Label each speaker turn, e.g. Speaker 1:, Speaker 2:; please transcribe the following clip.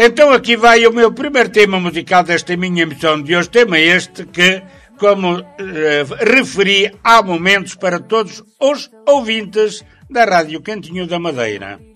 Speaker 1: Então aqui vai o meu primeiro tema musical desta minha emissão de hoje. Tema este que, como referi, há momentos para todos os ouvintes da Rádio Cantinho da Madeira.